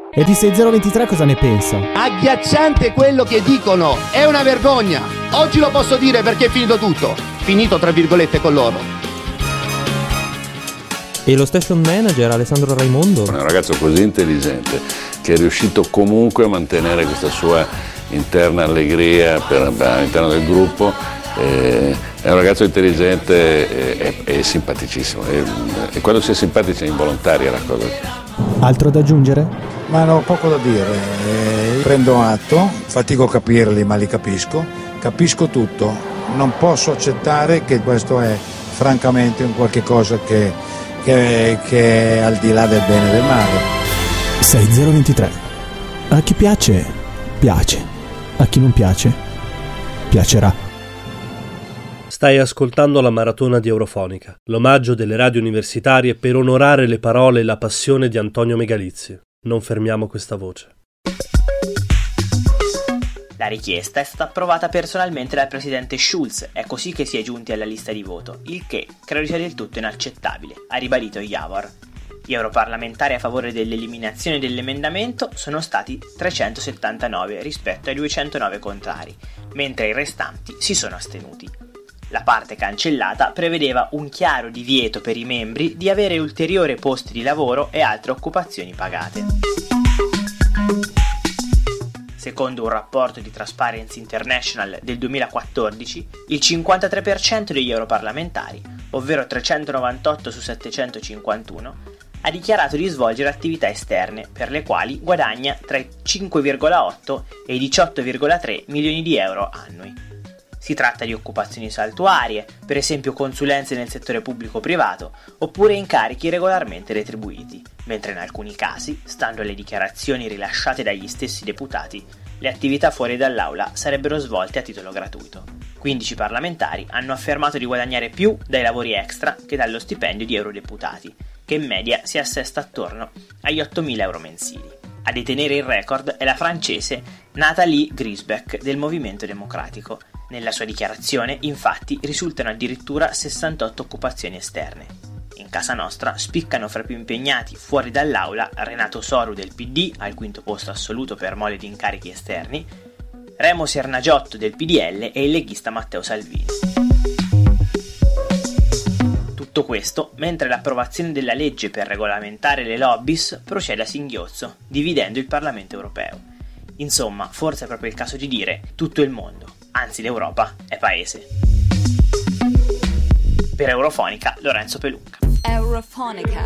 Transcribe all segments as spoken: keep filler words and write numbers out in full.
E di sei zero due tre cosa ne pensa? Agghiacciante quello che dicono, è una vergogna. Oggi lo posso dire perché è finito tutto. Finito tra virgolette con loro. E lo station manager Alessandro Raimondo? È un ragazzo così intelligente che è riuscito comunque a mantenere questa sua interna allegria per, per, all'interno del gruppo. Eh, è un ragazzo intelligente e, e, e simpaticissimo. E, e quando si è simpatici è involontaria la cosa. Altro da aggiungere? Ma no, poco da dire. Eh, prendo atto, fatico a capirli ma li capisco. Capisco tutto. Non posso accettare che questo è francamente un qualche cosa che, che, che è al di là del bene e del male. sei zero due tre. A chi piace, piace. A chi non piace, piacerà. Stai ascoltando la maratona di Eurofonica, l'omaggio delle radio universitarie per onorare le parole e la passione di Antonio Megalizzi. Non fermiamo questa voce. La richiesta è stata approvata personalmente dal presidente Schulz, è così che si è giunti alla lista di voto, il che credo sia del tutto inaccettabile, ha ribadito Javor. Gli europarlamentari a favore dell'eliminazione dell'emendamento sono stati trecentosettantanove rispetto ai duecentonove contrari, mentre i restanti si sono astenuti. La parte cancellata prevedeva un chiaro divieto per i membri di avere ulteriori posti di lavoro e altre occupazioni pagate. Secondo un rapporto di Transparency International del duemilaquattordici, il cinquantatré per cento degli europarlamentari, ovvero trecentonovantotto su settecentocinquantuno, ha dichiarato di svolgere attività esterne per le quali guadagna tra i cinque virgola otto e i diciotto virgola tre milioni di euro annui. Si tratta di occupazioni saltuarie, per esempio consulenze nel settore pubblico-privato, oppure incarichi regolarmente retribuiti, mentre in alcuni casi, stando alle dichiarazioni rilasciate dagli stessi deputati, le attività fuori dall'aula sarebbero svolte a titolo gratuito. quindici parlamentari hanno affermato di guadagnare più dai lavori extra che dallo stipendio di eurodeputati, che in media si assesta attorno agli ottomila euro mensili. A detenere il record è la francese Nathalie Griesbeck del Movimento Democratico. Nella sua dichiarazione, infatti, risultano addirittura sessantotto occupazioni esterne. In casa nostra spiccano fra i più impegnati fuori dall'aula Renato Soru del P D, al quinto posto assoluto per mole di incarichi esterni, Remo Sernagiotto del P D L e il leghista Matteo Salvini. Tutto questo mentre l'approvazione della legge per regolamentare le lobbies procede a singhiozzo, dividendo il Parlamento europeo. Insomma, forse è proprio il caso di dire tutto il mondo, anzi l'Europa, è paese. Per Eurofonica, Lorenzo Pelunca. Eurofonica.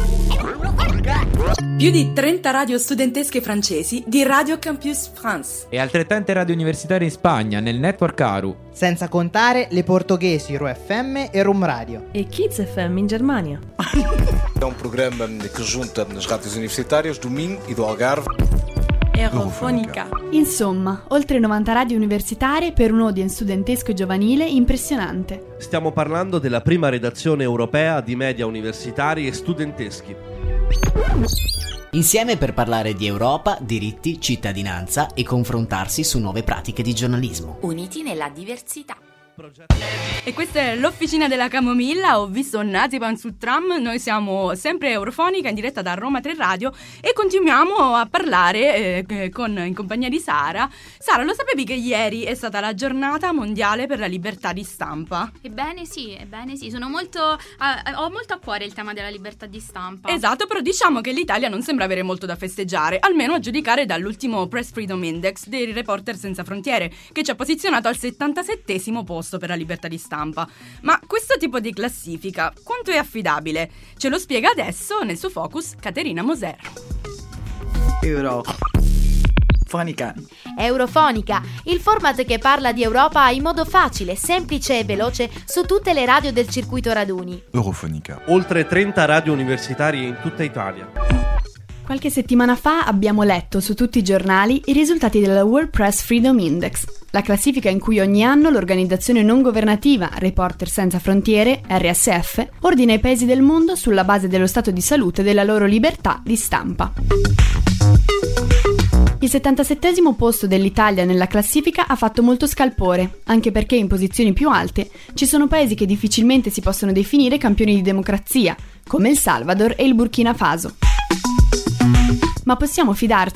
Più di trenta radio studentesche francesi di Radio Campus France. E altrettante radio universitarie in Spagna, nel network Aru. Senza contare le portoghesi Ro F M e Rum Radio. E Kids F M in Germania. É um programa que junta as rádios universitárias do Minho e do Algarve. Eurofonica. Insomma, oltre novanta radio universitarie per un audience studentesco e giovanile impressionante. Stiamo parlando della prima redazione europea di media universitari e studenteschi. Insieme per parlare di Europa, diritti, cittadinanza e confrontarsi su nuove pratiche di giornalismo. Uniti nella diversità. E questa è l'officina della Camomilla. Ho visto Nazipan sul tram. Noi siamo sempre Eurofonica in diretta da Roma tre Radio e continuiamo a parlare eh, con, in compagnia di Sara. Sara, lo sapevi che ieri è stata la giornata mondiale per la libertà di stampa? Ebbene sì, ebbene sì, sono molto eh, ho molto a cuore il tema della libertà di stampa. Esatto, però diciamo che l'Italia non sembra avere molto da festeggiare, almeno a giudicare dall'ultimo Press Freedom Index dei Reporter Senza Frontiere, che ci ha posizionato al settantasettesimo posto per la libertà di stampa. Ma questo tipo di classifica quanto è affidabile? Ce lo spiega adesso nel suo focus Caterina Moser. Eurofonica. Eurofonica, il format che parla di Europa in modo facile, semplice e veloce su tutte le radio del circuito raduni. Eurofonica. Oltre trenta radio universitarie in tutta Italia. Qualche settimana fa abbiamo letto su tutti i giornali i risultati della World Press Freedom Index, la classifica in cui ogni anno l'organizzazione non governativa Reporter Senza Frontiere, R S F, ordina i paesi del mondo sulla base dello stato di salute della loro libertà di stampa. Il settantasettesimo posto dell'Italia nella classifica ha fatto molto scalpore, anche perché in posizioni più alte ci sono paesi che difficilmente si possono definire campioni di democrazia, come il Salvador e il Burkina Faso. ma possiamo fidarci